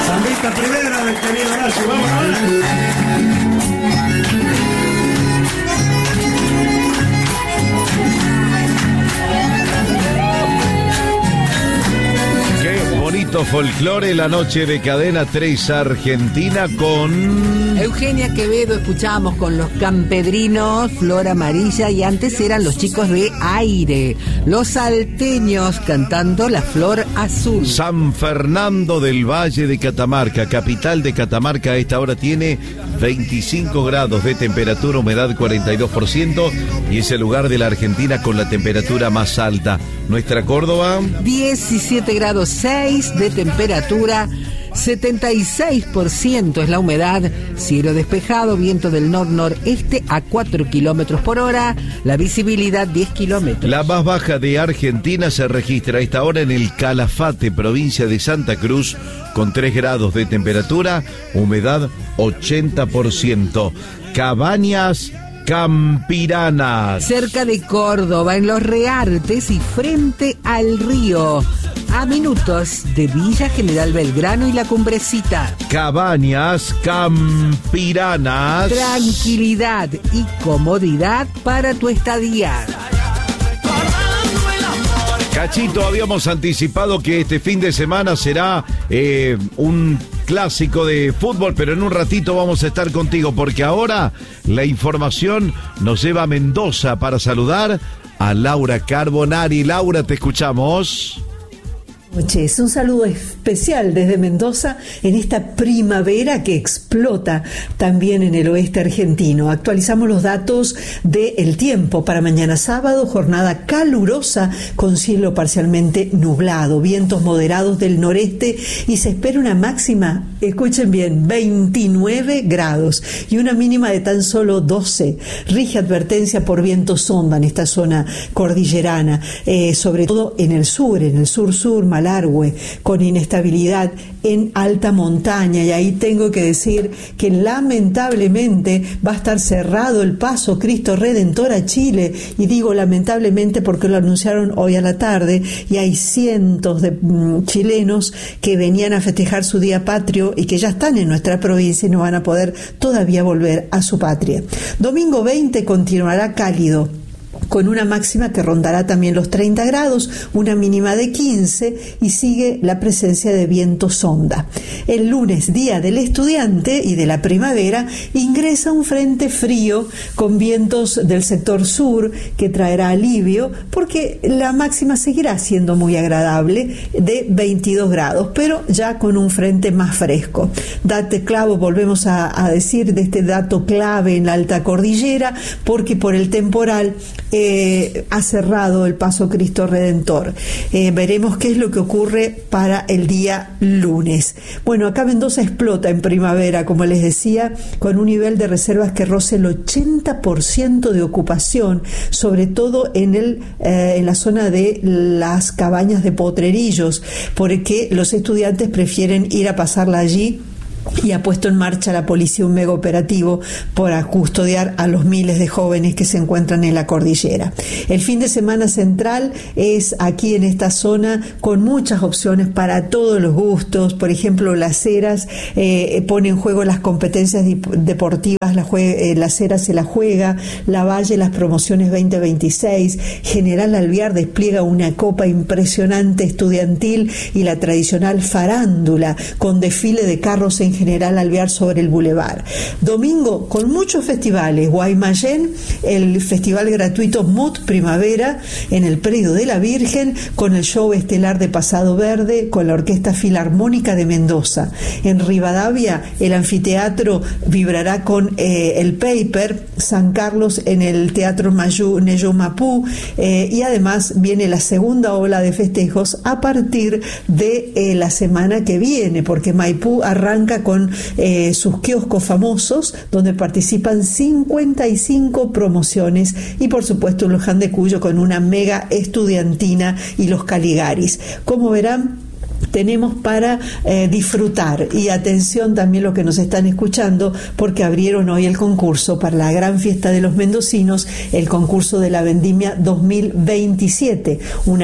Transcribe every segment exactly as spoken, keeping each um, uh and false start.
Sambita primera del querido Horacio, vamos a ver. Bonito folclore, la noche de Cadena tres Argentina con Eugenia Quevedo. Escuchábamos con los Campedrinos, Flor Amarilla, y antes eran los chicos de Aire, los salteños cantando La Flor Azul. San Fernando del Valle de Catamarca, capital de Catamarca, a esta hora tiene veinticinco grados de temperatura, humedad cuarenta y dos por ciento, y es el lugar de la Argentina con la temperatura más alta. Nuestra Córdoba, diecisiete grados seis de temperatura, setenta y seis por ciento es la humedad, cielo despejado, viento del nor-noreste a cuatro kilómetros por hora, la visibilidad diez kilómetros. La más baja de Argentina se registra a esta hora en el Calafate, provincia de Santa Cruz, con tres grados de temperatura, humedad ochenta por ciento. Cabañas Campiranas, cerca de Córdoba, en Los Reartes y frente al río, a minutos de Villa General Belgrano y La Cumbrecita. Cabañas Campiranas, tranquilidad y comodidad para tu estadía. Cachito, habíamos anticipado que este fin de semana será eh, un clásico de fútbol, pero en un ratito vamos a estar contigo, porque ahora la información nos lleva a Mendoza para saludar a Laura Carbonari. Laura, te escuchamos. Noches, un saludo especial desde Mendoza en esta primavera que explota también en el oeste argentino. Actualizamos los datos del tiempo para mañana sábado, jornada calurosa con cielo parcialmente nublado, vientos moderados del noreste y se espera una máxima, escuchen bien, veintinueve grados y una mínima de tan solo doce. Rige advertencia por viento sonda en esta zona cordillerana, eh, sobre todo en el sur, en el sur-sur, Malargüe, con inestabilidad en alta montaña, y ahí tengo que decir que lamentablemente va a estar cerrado el paso Cristo Redentor a Chile, y digo lamentablemente porque lo anunciaron hoy a la tarde y hay cientos de mm, chilenos que venían a festejar su día patrio y que ya están en nuestra provincia y no van a poder todavía volver a su patria. Domingo veinte continuará cálido, con una máxima que rondará también los treinta grados, una mínima de quince, y sigue la presencia de viento sonda. El lunes, día del estudiante y de la primavera, ingresa un frente frío con vientos del sector sur que traerá alivio, porque la máxima seguirá siendo muy agradable, de veintidós grados, pero ya con un frente más fresco. Date clavo, volvemos a, a decir de este dato clave en la alta cordillera, porque por el temporal Eh, ha cerrado el paso Cristo Redentor. Eh, veremos qué es lo que ocurre para el día lunes. Bueno, acá Mendoza explota en primavera, como les decía, con un nivel de reservas que roza el ochenta por ciento de ocupación, sobre todo en, el, eh, en la zona de las cabañas de Potrerillos, porque los estudiantes prefieren ir a pasarla allí, y ha puesto en marcha la policía un mega operativo para custodiar a los miles de jóvenes que se encuentran en la cordillera. El fin de semana central es aquí en esta zona con muchas opciones para todos los gustos. Por ejemplo, Las Heras eh, pone en juego las competencias deportivas, la, jue- eh, Las Heras se la juega, La Valle las promociones veinte veintiséis, General Alvear despliega una copa impresionante estudiantil y la tradicional farándula con desfile de carros en General Alvear sobre el Boulevard. Domingo con muchos festivales: Guaymallén, el festival gratuito Mood Primavera en el Predio de la Virgen, con el show estelar de Pasado Verde, con la Orquesta Filarmónica de Mendoza. En Rivadavia el anfiteatro vibrará con eh, el Paper, San Carlos en el Teatro Mayu, Neyo Mapú, eh, y además viene la segunda ola de festejos a partir de eh, la semana que viene, porque Maipú arranca con eh, sus kioscos famosos, donde participan cincuenta y cinco promociones, y por supuesto Luján de Cuyo con una mega estudiantina y los Caligaris. Como verán, tenemos para eh, disfrutar, y atención también lo que nos están escuchando, porque abrieron hoy el concurso para la gran fiesta de los mendocinos, el concurso de la Vendimia dos mil veintisiete, una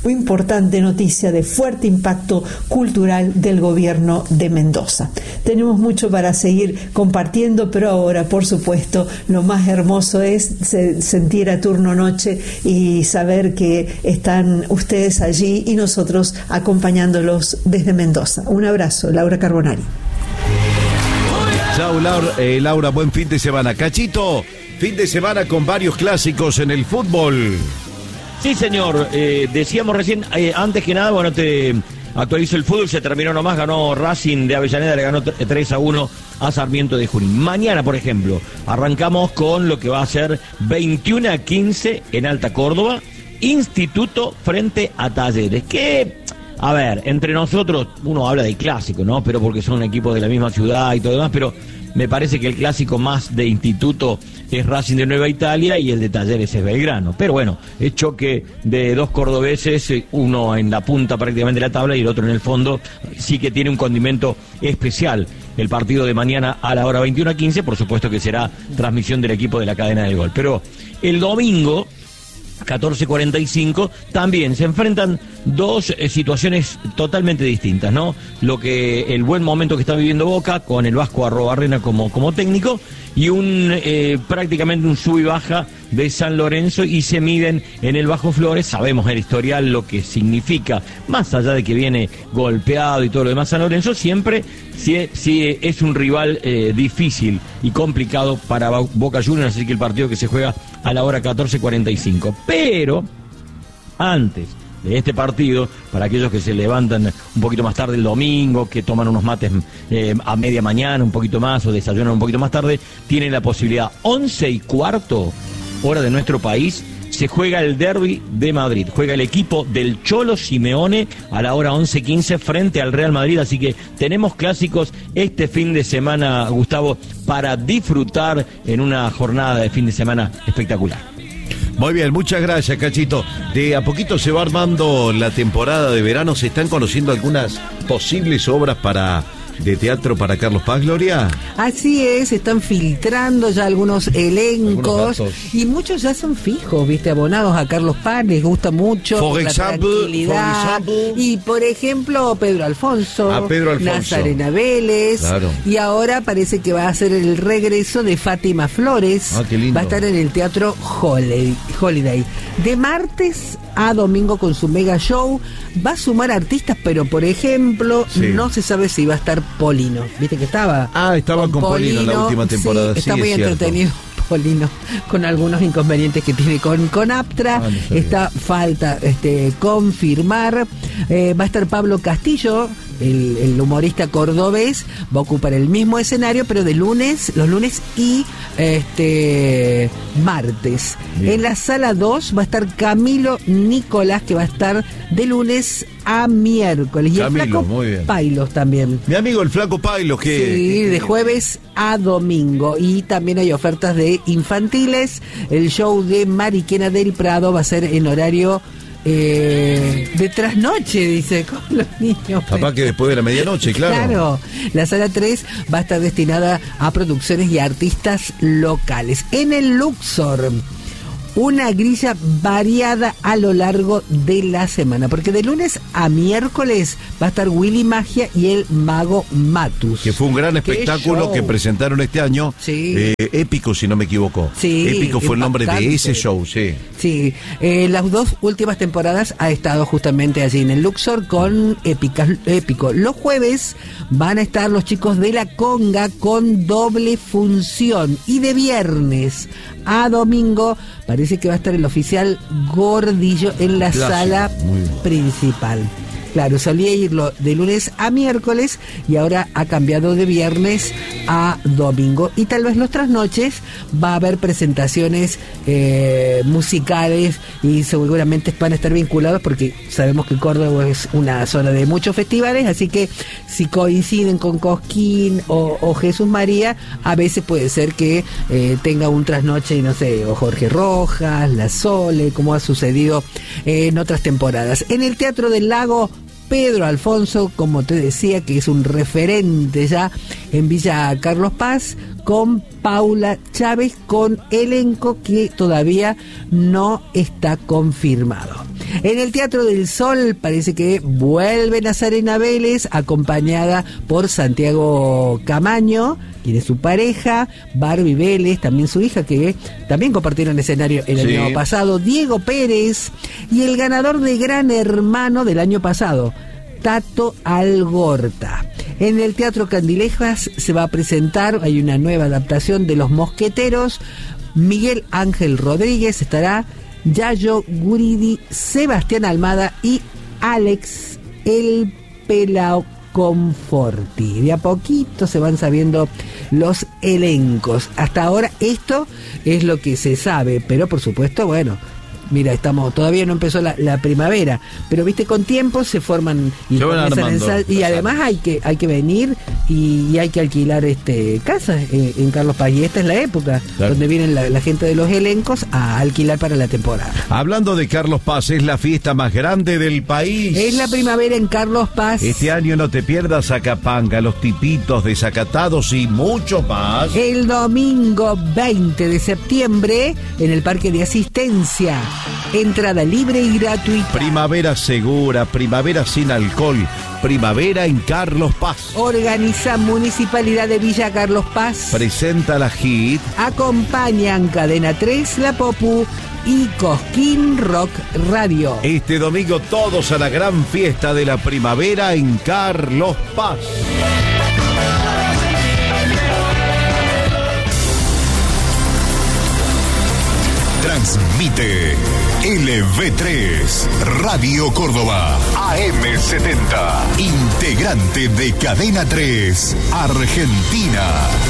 importante noticia de fuerte impacto cultural del gobierno de Mendoza. Tenemos mucho para seguir compartiendo, pero ahora, por supuesto, lo más hermoso es sentir a turno noche y saber que están ustedes allí y nosotros acompañándolos desde Mendoza. Un abrazo, Laura Carbonari. Chao, Laura, eh, Laura, buen fin de semana. Cachito, fin de semana con varios clásicos en el fútbol. Sí, señor, eh, decíamos recién, eh, antes que nada, bueno, te actualizo el fútbol, se terminó nomás, ganó Racing de Avellaneda, le ganó tres a uno a Sarmiento de Junín. Mañana, por ejemplo, arrancamos con lo que va a ser veintiuno a quince en Alta Córdoba, Instituto frente a Talleres, que, a ver, entre nosotros uno habla de clásico, ¿no? Pero porque son equipos de la misma ciudad y todo demás, pero me parece que el clásico más de Instituto es Racing de Nueva Italia y el de Talleres es Belgrano. Pero bueno, es choque de dos cordobeses, uno en la punta prácticamente de la tabla y el otro en el fondo. Sí que tiene un condimento especial el partido de mañana a la hora veintiuno a quince, por supuesto que será transmisión del equipo de la cadena del gol. Pero el domingo catorce cuarenta y cinco, también se enfrentan dos eh, situaciones totalmente distintas, ¿no? Lo que el buen momento que está viviendo Boca con el Vasco Arrobarrena como, como técnico y un eh, prácticamente un sub y baja de San Lorenzo, y se miden en el Bajo Flores. Sabemos el historial, lo que significa, más allá de que viene golpeado y todo lo demás San Lorenzo, siempre sí, sí es un rival eh, difícil y complicado para Boca Juniors, así que el partido que se juega a la hora catorce cuarenta y cinco. Pero antes de este partido, para aquellos que se levantan un poquito más tarde el domingo, que toman unos mates eh, a media mañana, un poquito más, o desayunan un poquito más tarde, tienen la posibilidad, once y cuarto, hora de nuestro país, se juega el derbi de Madrid, juega el equipo del Cholo Simeone a la hora once quince frente al Real Madrid, así que tenemos clásicos este fin de semana, Gustavo, para disfrutar en una jornada de fin de semana espectacular. Muy bien, muchas gracias, Cachito. De a poquito se va armando la temporada de verano. ¿Se están conociendo algunas posibles obras para de teatro para Carlos Paz, Gloria? Así es, están filtrando ya algunos elencos algunos y muchos ya son fijos, viste, abonados a Carlos Paz, les gusta mucho for por example, la tranquilidad. for example. Y por ejemplo, Pedro Alfonso, a Pedro Alfonso, Nazarena Vélez, claro. Y ahora parece que va a ser el regreso de Fátima Flores. Ah, qué lindo. Va a estar en el Teatro Holiday, Holiday. De martes a domingo con su mega show. Va a sumar artistas, pero por ejemplo, sí, no se sabe si va a estar Polino. ¿Viste que estaba? Ah, estaba con, con Polino, Polino en la última temporada. Sí, está sí, muy entretenido Polino, con algunos inconvenientes que tiene con, con Aptra. Ah, no está falta este, confirmar. Eh, va a estar Pablo Castillo, el, el humorista cordobés, va a ocupar el mismo escenario, pero de lunes, los lunes y este martes. Bien. En la sala dos va a estar Camilo Nicolás, que va a estar de lunes a miércoles. Y Camilo, el Flaco muy bien. Pailos también. Mi amigo el Flaco Pailos, que sí, de jueves a domingo. Y también hay ofertas de infantiles. El show de Mariquena del Prado va a ser en horario Eh, de trasnoche, dice, con los niños. Capaz que después de la medianoche, claro. Claro, la sala tres va a estar destinada a producciones y artistas locales. En el Luxor, una grilla variada a lo largo de la semana, porque de lunes a miércoles va a estar Willy Magia y el Mago Matus. Que fue un gran espectáculo que presentaron este año. Sí. Eh, épico, si no me equivoco. Sí, épico fue impactante. El nombre de ese show, sí. Sí, eh, las dos últimas temporadas ha estado justamente allí en el Luxor con épicas, épico. Los jueves van a estar los chicos de la Conga con doble función, y de viernes a domingo parece que va a estar el oficial Gordillo en la Clásico. Sala principal. Claro, solía irlo de lunes a miércoles y ahora ha cambiado de viernes a domingo. Y tal vez los trasnoches va a haber presentaciones eh, musicales y seguramente van a estar vinculados porque sabemos que Córdoba es una zona de muchos festivales, así que si coinciden con Cosquín o, o Jesús María, a veces puede ser que eh, tenga un trasnoche, y no sé, o Jorge Rojas, La Sole, como ha sucedido eh, en otras temporadas. En el Teatro del Lago, Pedro Alfonso, como te decía, que es un referente ya en Villa Carlos Paz, con Paula Chávez, con elenco que todavía no está confirmado. En el Teatro del Sol parece que vuelve Nazarena Vélez, acompañada por Santiago Camaño, quien es su pareja, Barbie Vélez, también su hija, que también compartieron escenario el Sí. año pasado, Diego Pérez, y el ganador de Gran Hermano del año pasado, Tato Algorta. En el Teatro Candilejas se va a presentar, hay una nueva adaptación de Los Mosqueteros, Miguel Ángel Rodríguez estará, Yayo Guridi, Sebastián Almada y Alex El Pelao Conforti. De a poquito se van sabiendo los elencos. Hasta ahora esto es lo que se sabe, pero por supuesto, bueno, mira, estamos todavía no empezó la, la primavera, pero viste, con tiempo se forman y, Se van comienzan a armando, ensay- y además hay que hay que venir y, y hay que alquilar este casas en, en Carlos Paz, y esta es la época Claro. donde vienen la, la gente de los elencos a alquilar para la temporada. Hablando de Carlos Paz, es la fiesta más grande del país. Es la primavera en Carlos Paz. Este año no te pierdas Zacapanga, los tipitos desacatados y mucho más. El domingo veinte de septiembre en el Parque de Asistencia. Entrada libre y gratuita. Primavera segura, primavera sin alcohol, primavera en Carlos Paz. Organiza Municipalidad de Villa Carlos Paz. Presenta la hit. Acompañan Cadena tres, La Popu y Cosquín Rock Radio. Este domingo todos a la gran fiesta de la primavera en Carlos Paz. Transmite L V tres, Radio Córdoba, A M setenta, integrante de Cadena tres, Argentina.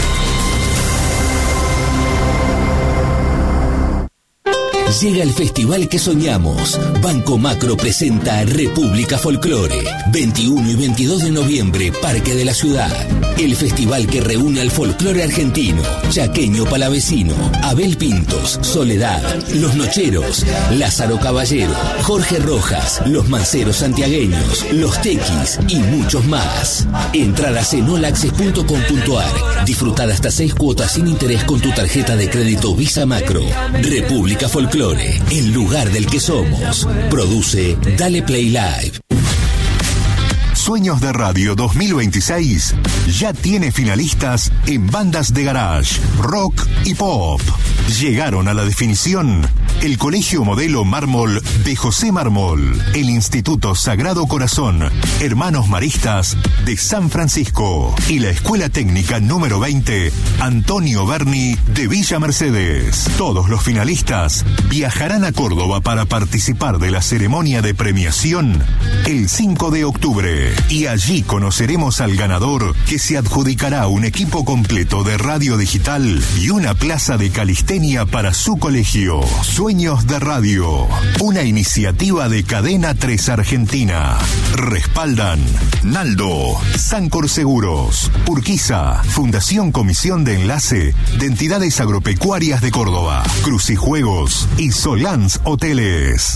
Llega el festival que soñamos. Banco Macro presenta República Folclore. veintiuno y veintidós de noviembre, Parque de la Ciudad. El festival que reúne al folclore argentino, chaqueño palavecino, Abel Pintos, Soledad, Los Nocheros, Lázaro Caballero, Jorge Rojas, Los Manceros Santiagueños, Los Tequis y muchos más. Entradas en olaccess punto com punto ar. Disfrutar hasta seis cuotas sin interés con tu tarjeta de crédito Visa Macro. República Folclore, el lugar del que somos. Produce Dale Play Live. Sueños de Radio dos mil veintiséis ya tiene finalistas en bandas de garage, rock y pop. Llegaron a la definición el Colegio Modelo Mármol de José Mármol, el Instituto Sagrado Corazón, Hermanos Maristas de San Francisco y la Escuela Técnica número veinte, Antonio Berni de Villa Mercedes. Todos los finalistas viajarán a Córdoba para participar de la ceremonia de premiación el cinco de octubre. Y allí conoceremos al ganador, que se adjudicará un equipo completo de radio digital y una plaza de calistenia para su colegio. Sueños de Radio, una iniciativa de Cadena tres Argentina. Respaldan Naldo, Sancor Seguros, Urquiza, Fundación Comisión de Enlace de Entidades Agropecuarias de Córdoba, Crucijuegos y Solans Hoteles.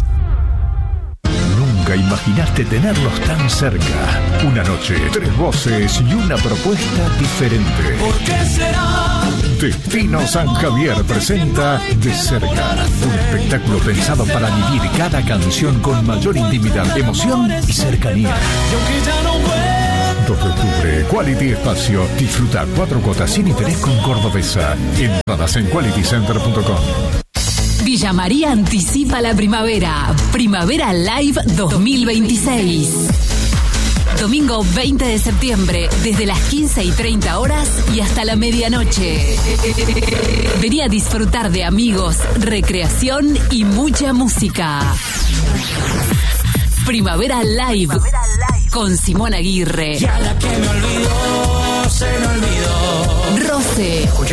Nunca imaginaste tenerlos tan cerca. Una noche, tres voces y una propuesta diferente. ¿Por qué será? Destino San Javier presenta De Cerca, un espectáculo pensado para vivir cada canción con mayor intimidad, emoción y cercanía. Y aunque ya no vuelvo, dos de octubre, Quality Espacio. Disfruta cuatro cuotas sin interés con Cordobesa. Entradas en quality center punto com. Villa María anticipa la primavera. Primavera Live dos mil veintiséis. Domingo veinte de septiembre, desde las quince y treinta horas y hasta la medianoche. Vení a disfrutar de amigos, recreación y mucha música. Primavera Live con Simón Aguirre. ya la que me olvidó, se me olvidó. Rose.